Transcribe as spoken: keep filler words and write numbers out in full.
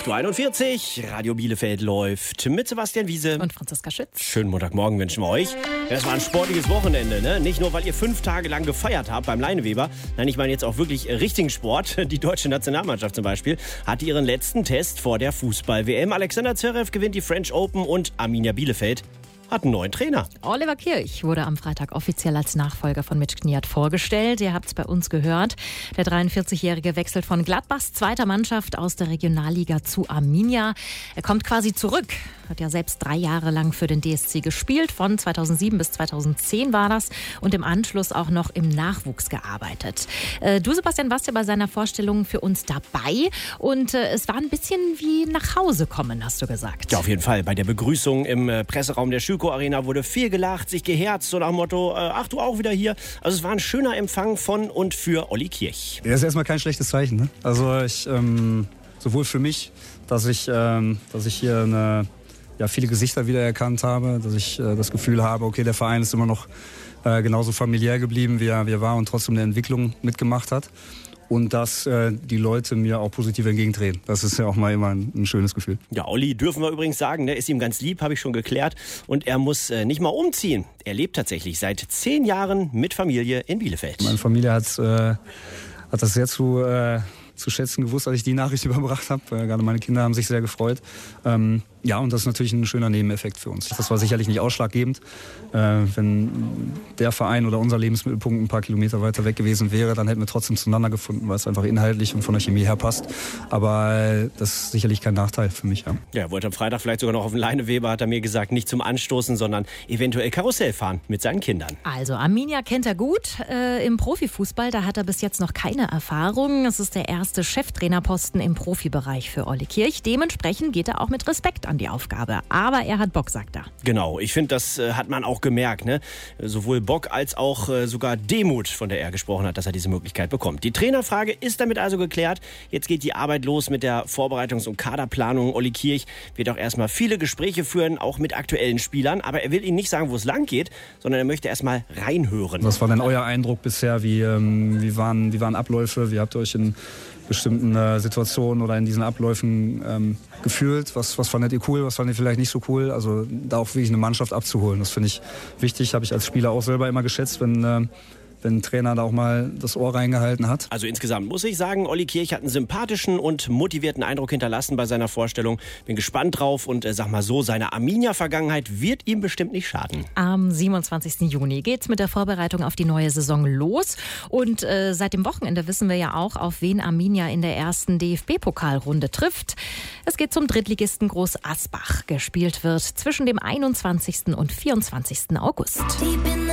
acht Uhr einundvierzig, Radio Bielefeld läuft mit Sebastian Wiese und Franziska Schütz. Schönen Montagmorgen wünschen wir euch. Das war ein sportliches Wochenende, ne? Nicht nur, weil ihr fünf Tage lang gefeiert habt beim Leineweber. Nein, ich meine jetzt auch wirklich richtigen Sport. Die deutsche Nationalmannschaft zum Beispiel hat ihren letzten Test vor der Fußball-W M. Alexander Zverev gewinnt die French Open und Arminia Bielefeld hat einen neuen Trainer. Oliver Kirch wurde am Freitag offiziell als Nachfolger von Mitch Kniat vorgestellt. Ihr habt es bei uns gehört. Der dreiundvierzigjährige wechselt von Gladbachs zweiter Mannschaft aus der Regionalliga zu Arminia. Er kommt quasi zurück. Hat ja selbst drei Jahre lang für den D S C gespielt. Von zweitausendsieben bis zweitausendzehn war das. Und im Anschluss auch noch im Nachwuchs gearbeitet. Äh, du, Sebastian, warst ja bei seiner Vorstellung für uns dabei. Und äh, es war ein bisschen wie nach Hause kommen, hast du gesagt. Ja, auf jeden Fall. Bei der Begrüßung im äh, Presseraum der Schüko Arena wurde viel gelacht, sich geherzt, so nach dem Motto, äh, ach du auch wieder hier. Also es war ein schöner Empfang von und für Olli Kirch. Ja, das ist erstmal kein schlechtes Zeichen. Ne? Also ich, ähm, sowohl für mich, dass ich, ähm, dass ich hier eine, ja, viele Gesichter wiedererkannt habe, dass ich äh, das Gefühl habe, okay, der Verein ist immer noch äh, genauso familiär geblieben, wie er, wie er war und trotzdem eine Entwicklung mitgemacht hat. Und dass äh, die Leute mir auch positiv entgegentreten. Das ist ja auch mal immer ein, ein schönes Gefühl. Ja, Olli, dürfen wir übrigens sagen, ne, ist ihm ganz lieb, habe ich schon geklärt. Und er muss äh, nicht mal umziehen. Er lebt tatsächlich seit zehn Jahren mit Familie in Bielefeld. Meine Familie hat, äh, hat das sehr zu, äh, zu schätzen gewusst, als ich die Nachricht überbracht habe. Äh, gerade meine Kinder haben sich sehr gefreut. Ähm, ja, und das ist natürlich ein schöner Nebeneffekt für uns. Das war sicherlich nicht ausschlaggebend. Äh, wenn der Verein oder unser Lebensmittelpunkt ein paar Kilometer weiter weg gewesen wäre, dann hätten wir trotzdem zueinander gefunden, weil es einfach inhaltlich und von der Chemie her passt. Aber äh, das ist sicherlich kein Nachteil für mich. Ja, ja, er wollte am Freitag vielleicht sogar noch auf den Leineweber, hat er mir gesagt, nicht zum Anstoßen, sondern eventuell Karussell fahren mit seinen Kindern. Also Arminia kennt er gut. Äh, im Profifußball, da hat er bis jetzt noch keine Erfahrung. Es ist der erste Cheftrainerposten im Profibereich für Olli Kirch. Dementsprechend geht er auch mit Respekt an die Aufgabe. Aber er hat Bock, sagt er. Genau, ich finde, das äh, hat man auch gemerkt. Ne? Sowohl Bock als auch äh, sogar Demut, von der er gesprochen hat, dass er diese Möglichkeit bekommt. Die Trainerfrage ist damit also geklärt. Jetzt geht die Arbeit los mit der Vorbereitungs- und Kaderplanung. Olli Kirch wird auch erstmal viele Gespräche führen, auch mit aktuellen Spielern. Aber er will ihnen nicht sagen, wo es lang geht, sondern er möchte erstmal reinhören. Was war denn euer Eindruck bisher? Wie, ähm, wie, waren, wie waren Abläufe? Wie habt ihr euch in bestimmten äh, Situationen oder in diesen Abläufen ähm, gefühlt? Was, was fandet ihr cool, was fandet ihr vielleicht nicht so cool? Also da auch wirklich eine Mannschaft abzuholen, das finde ich wichtig. Habe ich als Spieler auch selber immer geschätzt, wenn, äh, wenn ein Trainer da auch mal das Ohr reingehalten hat. Also insgesamt muss ich sagen, Olli Kirch hat einen sympathischen und motivierten Eindruck hinterlassen bei seiner Vorstellung. Bin gespannt drauf und äh, sag mal so, seine Arminia-Vergangenheit wird ihm bestimmt nicht schaden. Am siebenundzwanzigsten Juni geht's mit der Vorbereitung auf die neue Saison los. Und äh, seit dem Wochenende wissen wir ja auch, auf wen Arminia in der ersten D F B-Pokalrunde trifft. Es geht zum Drittligisten Groß Asbach. Gespielt wird zwischen dem einundzwanzigsten und vierundzwanzigsten August.